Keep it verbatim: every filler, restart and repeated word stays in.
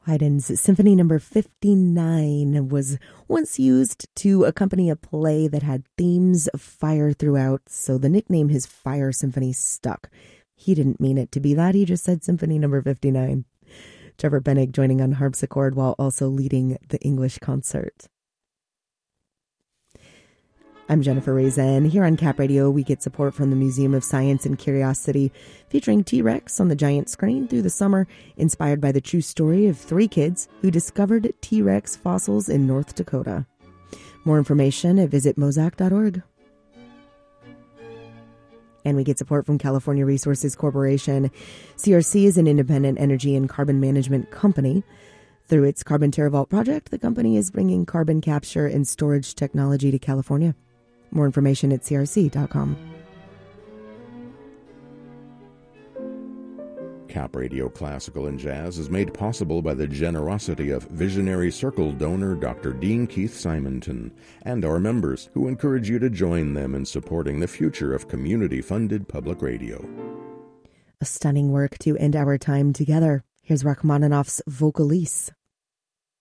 Haydn's Symphony Number fifty-nine was once used to accompany a play that had themes of fire throughout, so the nickname his Fire Symphony stuck. He didn't mean it to be that, he just said Symphony Number fifty-nine. Trevor Bennig joining on harpsichord while also leading the English concert. I'm Jennifer Raisin. Here on Cap Radio, we get support from the Museum of Science and Curiosity, featuring T-Rex on the giant screen through the summer, inspired by the true story of three kids who discovered T-Rex fossils in North Dakota. More information at visit mosac dot org. And we get support from California Resources Corporation. C R C is an independent energy and carbon management company. Through its Carbon TerraVault project, the company is bringing carbon capture and storage technology to California. More information at c r c dot com. Cap Radio Classical and Jazz is made possible by the generosity of Visionary Circle donor Doctor Dean Keith Simonton and our members, who encourage you to join them in supporting the future of community-funded public radio. A stunning work to end our time together. Here's Rachmaninoff's Vocalise.